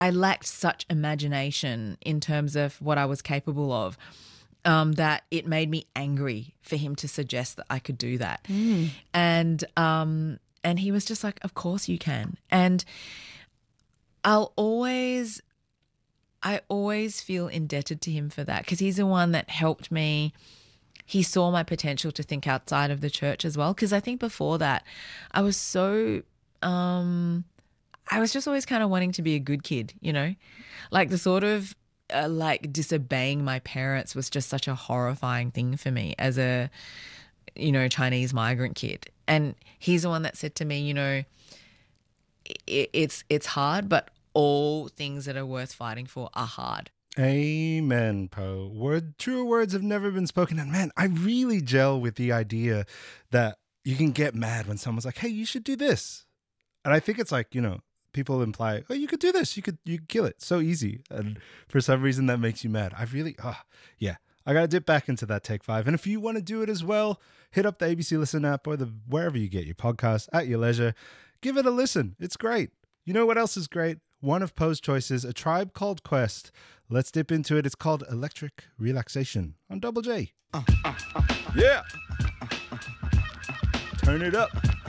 I lacked such imagination in terms of what I was capable of, that it made me angry for him to suggest that I could do that. And he was just like, of course you can. And I always feel indebted to him for that, because he's the one that helped me. He saw my potential to think outside of the church as well. Because I think before that, I was so, I was just always kind of wanting to be a good kid, you know, like the sort of like disobeying my parents was just such a horrifying thing for me as a, you know, Chinese migrant kid. And he's the one that said to me, you know, it's hard, but all things that are worth fighting for are hard. Amen, Poe. Truer words have never been spoken. And man, I really gel with the idea that you can get mad when someone's like, hey, you should do this. And I think it's like, you know, people imply, oh, you could do this. You could kill it. So easy. And for some reason that makes you mad. I got to dip back into that Take 5. And if you want to do it as well, hit up the ABC Listen app or wherever you get your podcast at your leisure. Give it a listen. It's great. You know what else is great? One of Poe's choices, A Tribe Called Quest. Let's dip into it. It's called Electric Relaxation on Double J. Yeah. Turn it up.